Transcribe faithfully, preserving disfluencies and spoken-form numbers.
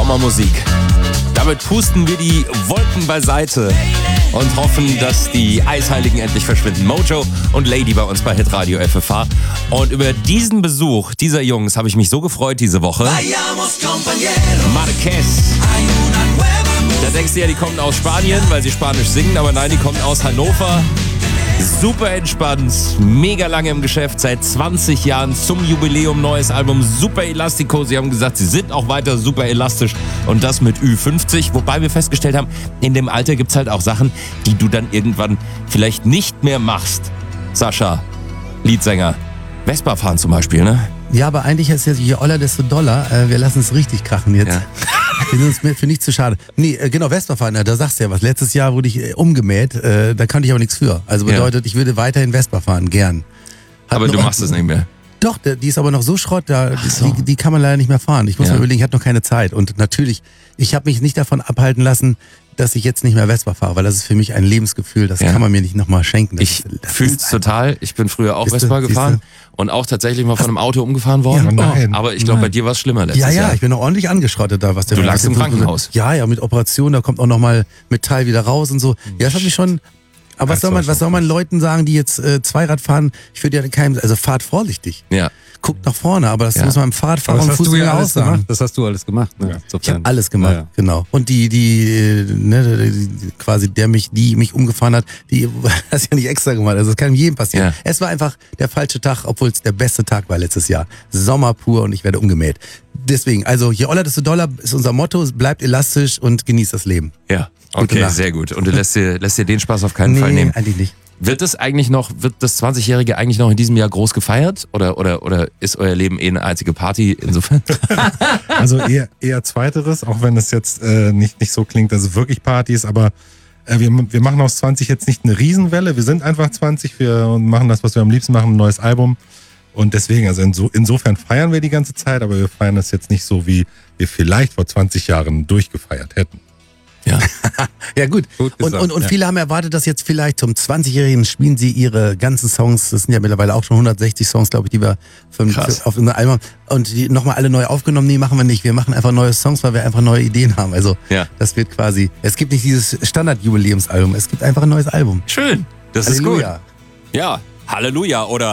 Sommermusik. Damit pusten wir die Wolken beiseite und hoffen, dass die Eisheiligen endlich verschwinden. Mojo und Lady bei uns bei Hitradio F F H. Und über diesen Besuch dieser Jungs habe ich mich so gefreut diese Woche. Marquez. Da denkst du ja, die kommen aus Spanien, weil sie Spanisch singen, aber nein, die kommen aus Hannover. Super entspannt, mega lange im Geschäft, seit zwanzig Jahren, zum Jubiläum neues Album, super elastico. Sie haben gesagt, sie sind auch weiter super elastisch und das mit Ü fünfzig, wobei wir festgestellt haben, in dem Alter gibt's halt auch Sachen, die du dann irgendwann vielleicht nicht mehr machst. Sascha, Leadsänger, Vespa fahren zum Beispiel, ne? Ja, aber eigentlich ist es je oller, desto doller. Äh, wir lassen es richtig krachen jetzt. Ja. Wir sind uns mir für nichts zu schade. Nee, äh, genau, Vespa fahren, da sagst du ja was. Letztes Jahr wurde ich äh, umgemäht, äh, da kannte ich aber nichts für. Also bedeutet, ja. ich würde weiterhin Vespa fahren, gern. Hat aber noch, du machst es nicht mehr. Doch, die ist aber noch so Schrott, da, so. die, die kann man leider nicht mehr fahren. Ich muss ja. mir überlegen, ich hatte noch keine Zeit. Und natürlich, ich habe mich nicht davon abhalten lassen, dass ich jetzt nicht mehr Vespa fahre, weil das ist für mich ein Lebensgefühl, das ja. kann man mir nicht nochmal schenken. Das ich fühle es total. Ich bin früher auch Siehste, Vespa gefahren siehste? und auch tatsächlich mal von einem Auto umgefahren worden. Ja, oh, aber ich glaube, bei dir war es schlimmer letztes Ja, ja, Jahr. ich bin noch ordentlich angeschrottet da. Was der du lagst im Krankenhaus. Ja, ja, mit Operation, da kommt auch nochmal Metall wieder raus und so. Ja, das hat mich schon... Aber was soll man, was soll man Leuten sagen, die jetzt äh, Zweirad fahren? Ich würde ja keinem, also fahrt vorsichtig. Ja. Guckt nach vorne, aber das ja. muss man im Fahrradfahrer und Fußgänger ja auch sagen. Gemacht. Das hast du alles gemacht, ne? Ja. Ich habe alles gemacht, ja, ja. genau. Und die, die, ne, die, quasi der mich, die mich umgefahren hat, die hat ja nicht extra gemacht. Also das kann jedem passieren. Ja. Es war einfach der falsche Tag, obwohl es der beste Tag war letztes Jahr. Sommer pur und ich werde umgemäht. Deswegen, also je oller, desto doller ist unser Motto, bleibt elastisch und genießt das Leben. Ja, okay, sehr gut. Und du lässt dir, lässt dir den Spaß auf keinen nee, Fall nehmen. eigentlich nicht. Wird das eigentlich noch, wird das zwanzigjährige eigentlich noch in diesem Jahr groß gefeiert? Oder, oder, oder ist euer Leben eh eine einzige Party insofern? Also eher, eher zweiteres, auch wenn es jetzt äh, nicht, nicht so klingt, dass es wirklich Party ist, aber äh, wir, wir machen aus zwanzig jetzt nicht eine Riesenwelle, wir sind einfach zwanzig, wir machen das, was wir am liebsten machen, ein neues Album. Und deswegen, also inso, insofern feiern wir die ganze Zeit, aber wir feiern das jetzt nicht so, wie wir vielleicht vor zwanzig Jahren durchgefeiert hätten. Ja, ja gut. gut und und, und ja. viele haben erwartet, dass jetzt vielleicht zum zwanzigjährigen spielen sie ihre ganzen Songs, das sind ja mittlerweile auch schon hundertsechzig Songs, glaube ich, die wir für, für, auf unser Album, und die nochmal alle neu aufgenommen. Nee, machen wir nicht. Wir machen einfach neue Songs, weil wir einfach neue Ideen haben. Also ja. das wird quasi, es gibt nicht dieses Standard-Jubiläumsalbum, es gibt einfach ein neues Album. Schön, das Halleluja. ist gut. Ja, Halleluja oder